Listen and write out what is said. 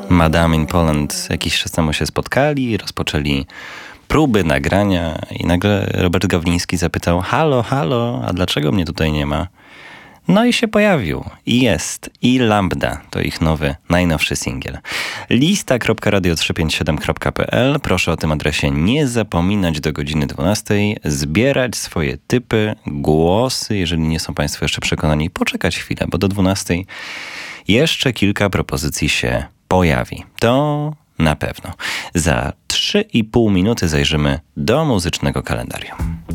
Madame in Poland jakiś czas temu się spotkali, rozpoczęli próby nagrania i nagle Robert Gawliński zapytał: halo, halo, a dlaczego mnie tutaj nie ma? No i się pojawił. I jest. I Lambda to ich najnowszy singiel. lista.radio357.pl. Proszę o tym adresie nie zapominać do godziny 12. Zbierać swoje typy, głosy. Jeżeli nie są Państwo jeszcze przekonani, poczekać chwilę, bo do 12 jeszcze kilka propozycji się pojawi. To na pewno. Za 3,5 minuty zajrzymy do muzycznego kalendarium.